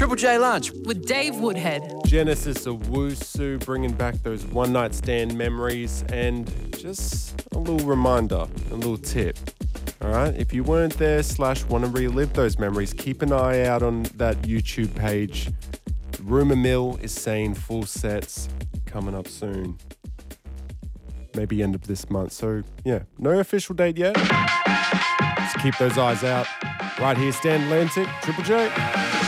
Triple J Lunch with Dave Woodhead. Genesis Owusu bringing back those one-night stand memories, and just a little reminder, a little tip. All right, if you weren't there / want to relive those memories, keep an eye out on that YouTube page. Rumour Mill is saying full sets coming up soon. Maybe end of this month. So yeah, no official date yet. Just keep those eyes out. Right here, Stan Atlantic, Triple J.